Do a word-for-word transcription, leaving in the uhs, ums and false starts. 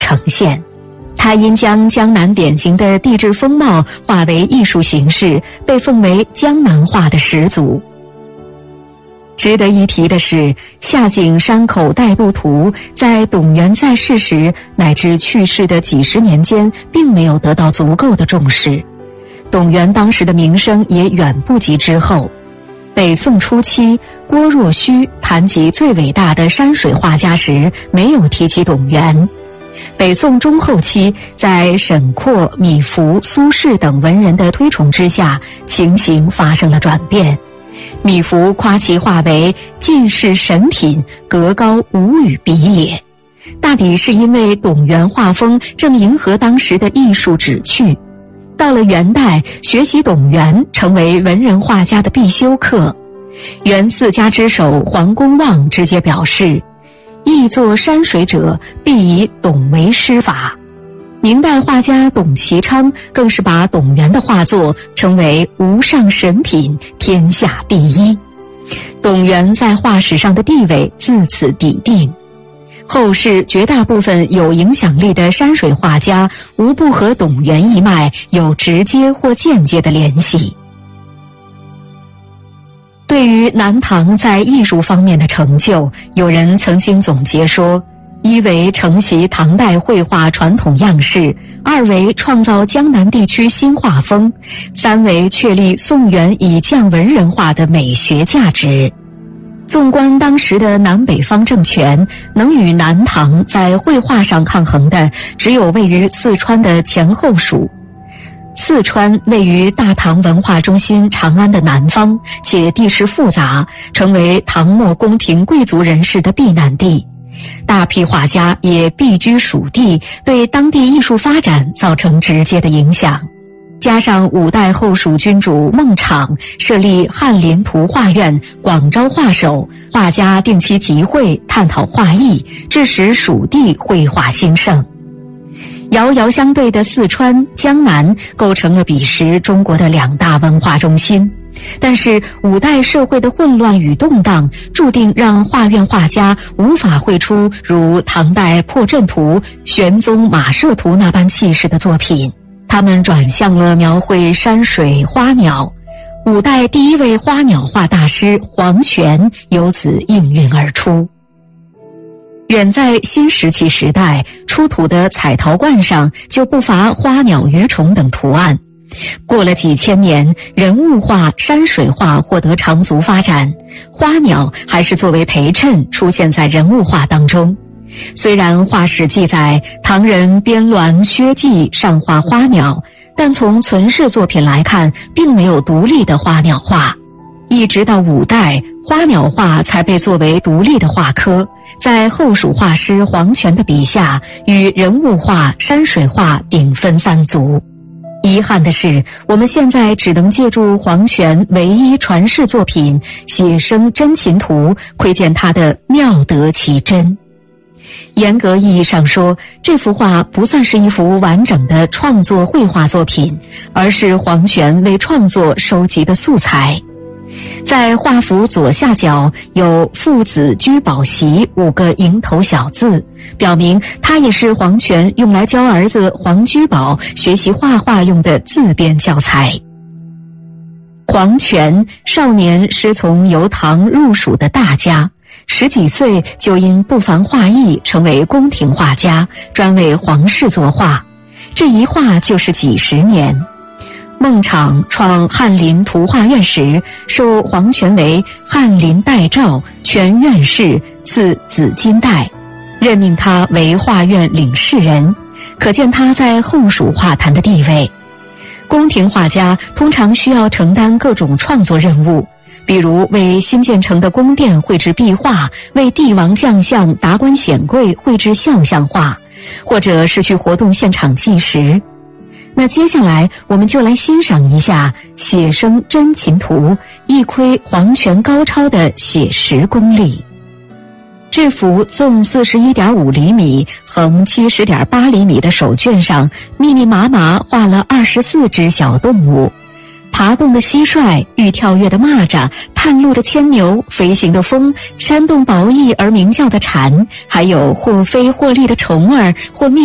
呈现。他因将江南典型的地质风貌化为艺术形式，被奉为江南画的始祖。值得一提的是，夏景山口带路图在董源在世时乃至去世的几十年间并没有得到足够的重视，董源当时的名声也远不及之后。北宋初期，郭若虚谈及最伟大的山水画家时没有提起董源。北宋中后期，在沈括、米芾、苏轼等文人的推崇之下，情形发生了转变。米芾夸其画为尽是神品，格高无与比也。大抵是因为董源画风正迎合当时的艺术旨趣。到了元代，学习董源成为文人画家的必修课。元四家之首黄公望直接表示，艺作山水者，必以董为师法。明代画家董其昌更是把董源的画作称为无上神品，天下第一。董源在画史上的地位自此笃定。后世绝大部分有影响力的山水画家，无不和董源一脉有直接或间接的联系。对于南唐在艺术方面的成就，有人曾经总结说，一为承袭唐代绘画传统样式，二为创造江南地区新画风，三为确立宋元以降文人画的美学价值。纵观当时的南北方政权，能与南唐在绘画上抗衡的，只有位于四川的前后蜀。四川位于大唐文化中心长安的南方，且地势复杂，成为唐末宫廷贵族人士的避难地。大批画家也避居蜀地，对当地艺术发展造成直接的影响。加上五代后蜀君主孟昶设立翰林图画院，广招画手，画家定期集会探讨画艺，致使蜀地绘画兴盛。遥遥相对的四川、江南构成了彼时中国的两大文化中心。但是五代社会的混乱与动荡，注定让画院画家无法绘出如唐代破阵图、玄宗马射图那般气势的作品，他们转向了描绘山水花鸟。五代第一位花鸟画大师黄泉由此应运而出。远在新石器时代，出土的彩陶罐上就不乏花鸟鱼虫等图案。过了几千年，人物画、山水画获得长足发展，花鸟还是作为陪衬出现在人物画当中。虽然画史记载唐人编鸾薛稷上画花鸟，但从存世作品来看，并没有独立的花鸟画。一直到五代，花鸟画才被作为独立的画科，在后蜀画师黄泉的笔下，与人物画、山水画顶分三足。遗憾的是，我们现在只能借助黄泉唯一传世作品《写生真禽图》，窥见他的妙得其真。严格意义上说，这幅画不算是一幅完整的创作绘画作品，而是黄泉为创作收集的素材。在画幅左下角有父子居宝席五个蝇头小字，表明它也是黄泉用来教儿子黄居宝学习画画用的自编教材。黄泉少年师从由唐入蜀的大家，十几岁就因不凡画艺成为宫廷画家，专为皇室作画，这一画就是几十年。孟昶创翰林图画院时，授黄泉为翰林待诏、全院士，赐紫金带，任命他为画院领事人，可见他在后蜀画坛的地位。宫廷画家通常需要承担各种创作任务，比如为新建成的宫殿绘制壁画，为帝王将相、达官显贵绘制肖像画，或者是去活动现场纪实。那接下来我们就来欣赏一下《写生真禽图》，一窥黄泉高超的写实功力。这幅纵 四十一点五厘米、横 七十点八厘米的手卷上，密密麻麻画了二十四只小动物。爬动的蟋蟀，欲跳跃的蚂蚱，探路的牵牛，飞行的蜂，扇动薄翼而鸣叫的蝉，还有或飞或立的虫儿，或密